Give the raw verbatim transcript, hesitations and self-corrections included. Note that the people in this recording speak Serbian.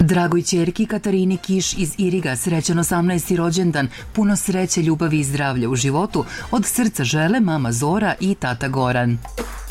Dragoj ćerki Katarini Kiš iz Iriga srećan osamnaesti rođendan, puno sreće, ljubavi i zdravlja u životu, od srca žele mama Zora i tata Goran.